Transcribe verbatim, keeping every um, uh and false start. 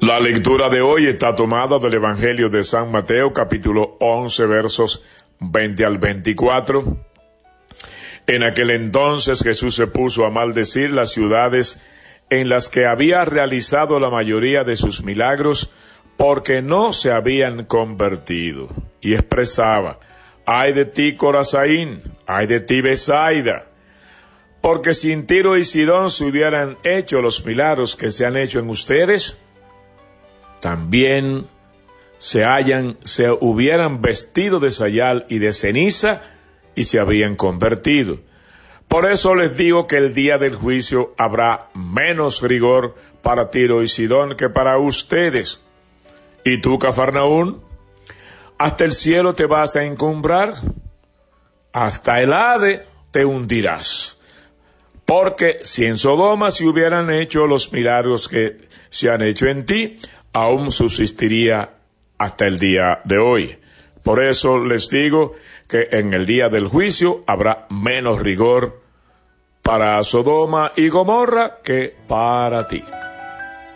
La lectura de hoy está tomada del Evangelio de San Mateo, capítulo once, versos veinte al veinticuatro. En aquel entonces Jesús se puso a maldecir las ciudades en las que había realizado la mayoría de sus milagros, porque no se habían convertido. Y expresaba: ay de ti, Corazaín, ay de ti, Betsaida, porque si en Tiro y Sidón se hubieran hecho los milagros que se han hecho en ustedes, también se hayan, se hubieran vestido de sayal y de ceniza y se habían convertido. Por eso les digo que el día del juicio habrá menos rigor para Tiro y Sidón que para ustedes. ¿Y tú, Cafarnaún? ¿Hasta el cielo te vas a encumbrar? Hasta el Hade te hundirás. Porque si en Sodoma se hubieran hecho los milagros que se han hecho en ti, aún subsistiría hasta el día de hoy. Por eso les digo que en el día del juicio habrá menos rigor para Sodoma y Gomorra que para ti.